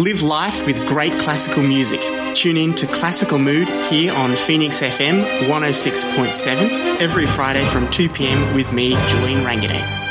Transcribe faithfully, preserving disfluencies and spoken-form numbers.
Live life with great classical music. Tune in to Classical Mood here on Phoenix F M one oh six point seven every Friday from two p m with me, Julian Ranganay.